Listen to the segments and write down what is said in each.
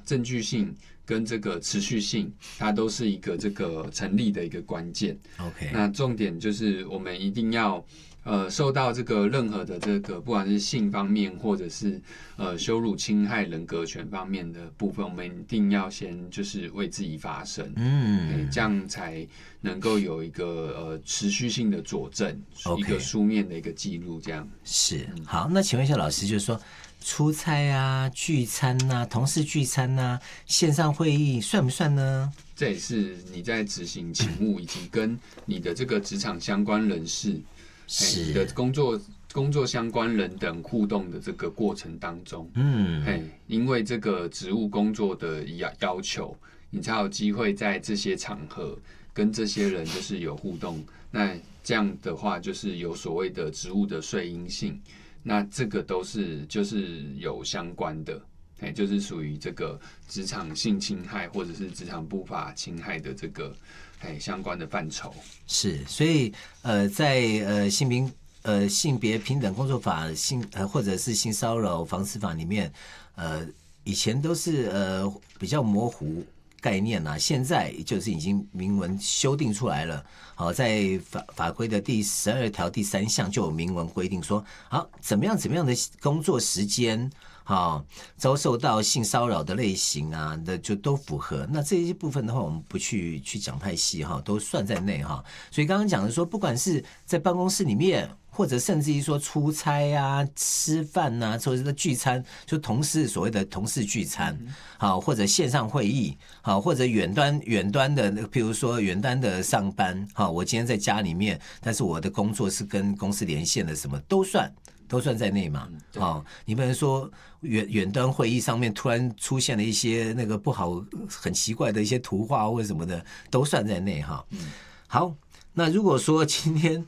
证据性跟这个持续性，它都是一个这个成立的一个关键。 OK， 那重点就是我们一定要受到这个任何的这个不管是性方面或者是羞辱侵害人格权方面的部分，我们一定要先就是为自己发声，这样才能够有一个持续性的佐证，一个书面的一个记录，这样是好。那请问一下老师，就是说出差啊、聚餐啊、同事聚餐啊、线上会议算不算呢？ 这也是你在执行勤务以及跟你的这个职场相关人士。是你的工作相关人等互动的这个过程当中，因为这个职务工作的要求，你才有机会在这些场合跟这些人就是有互动。那这样的话，就是有所谓的职务的税因性，那这个都是就是有相关的，就是属于这个职场性侵害或者是职场不法侵害的这个。相关的范畴是，所以在性别平等工作法或者是性骚扰防治法里面，以前都是比较模糊概念啊，现在就是已经明文修订出来了。好，在法规的第12条第3项就有明文规定说，好怎么样的工作时间。遭受到性骚扰的类型啊，的就都符合。那这些部分的话，我们不去讲太细哈，都算在内哈。所以刚刚讲的说，不管是在办公室里面，或者甚至于说出差啊、吃饭啊，或者是聚餐，就所谓的同事聚餐，好，或者线上会议，好，或者远端的，譬如说远端的上班，好，我今天在家里面，但是我的工作是跟公司连线的，什么都算在内嘛。你不能说远端会议上面突然出现了一些那个不好、很奇怪的一些图画或者什么的，都算在内哈。好，那如果说今天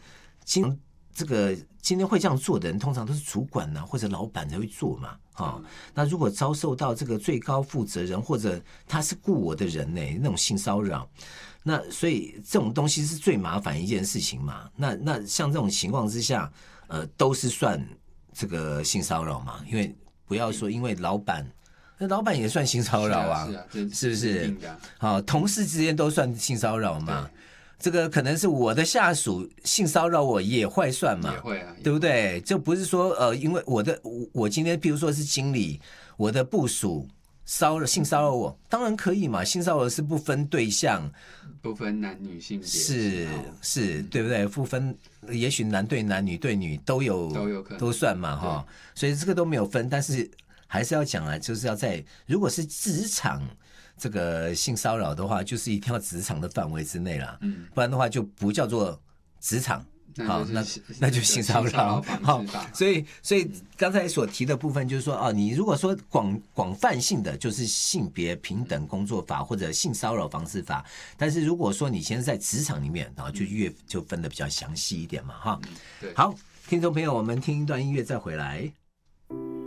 会这样做的人，通常都是主管或者老板才会做嘛。那如果遭受到这个最高负责人或者他是雇我的人那种性骚扰，那所以这种东西是最麻烦一件事情嘛。那像这种情况之下，都是算这个性骚扰嘛？因为不要说因为老板也算性骚扰啊，是不是？好，同事之间都算性骚扰嘛。这个可能是我的下属性骚扰我也会算嘛， 也会啊， 对不对？就不是说因为我今天譬如说是经理，我的部属性骚扰我，当然可以嘛。性骚扰是不分对象， 不分男女性别， 是，对不对？不分，也许男对男、女对女都有可能，都算嘛哈。所以这个都没有分，但是还是要讲啊，就是要如果是职场这个性骚扰的话，就是一定要职场的范围之内啦，不然的话就不叫做职场。好，那就性骚扰。好，所以刚才所提的部分就是说，你如果说广泛性的就是性别平等工作法或者性骚扰防治法，但是如果说你现在在职场里面，然后就分得比较详细一点嘛，哈。好，听众朋友，我们听一段音乐再回来。